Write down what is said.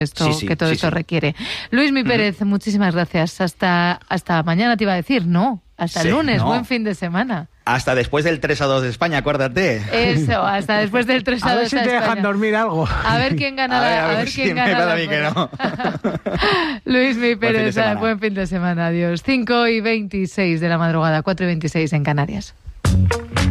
que todo esto requiere. Luismi Pérez, muchísimas gracias. Hasta mañana te iba a decir, ¿no? Hasta el lunes, buen fin de semana. Hasta después del 3-2 de España, acuérdate. Eso, hasta después del 3-2 de España. A ver si te dejan dormir algo. A ver quién gana. A ver quién gana. Me parece a mí que no. Luismi Pérez, buen fin de semana. Adiós. 5:26 de la madrugada, 4:26 en Canarias.